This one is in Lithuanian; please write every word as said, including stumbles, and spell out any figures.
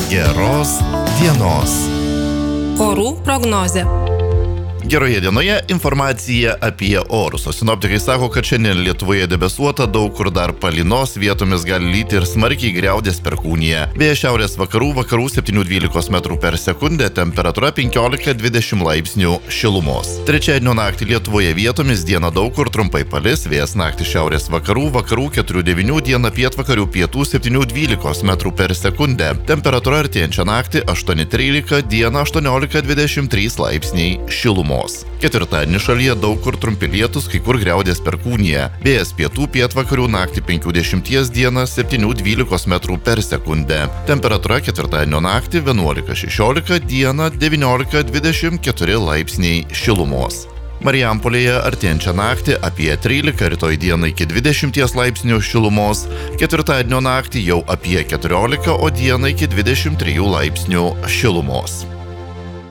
Geros dienos. Orų prognozė. Geroje dienoje informacija apie orus. O sinoptikai sako, kad šiandien Lietuvoje debesuota, daug kur dar palynos, vietomis gali lyti ir smarkiai griaudės perkūnija. Vėjas šiaurės vakarų, vakarų septyni dvylika metrų per sekundę, temperatūra penkiolika dvidešimt laipsnių šilumos. Trečiadienio naktį Lietuvoje vietomis, dieną daug kur trumpai palis, vėjas naktį šiaurės vakarų, vakarų keturi devyni, dieną pietvakarių pietų septyni dvylika metrų per sekundę. Temperatūra artėjančią naktį aštuoni trylika, dieną aštuoniolika dvidešimt trys laipsniai šilumos. Ketvirtadienį šalyje daug kur trumpi lietūs, kai kur griaudės perkūnija. Vėjas pietų pietvakarių naktį penki dešimt, dieną septyni dvylika metrų per sekundę. Temperatūra ketvirtadienio naktį vienuolika šešiolika, dieną devyniolika dvidešimt keturi laipsniai šilumos. Marijampolėje artėjančią naktį apie trylika, rytoj dieną iki dvidešimt laipsnių šilumos, ketvirtadienio naktį jau apie keturiolika, o dieną iki dvidešimt trijų laipsnių šilumos.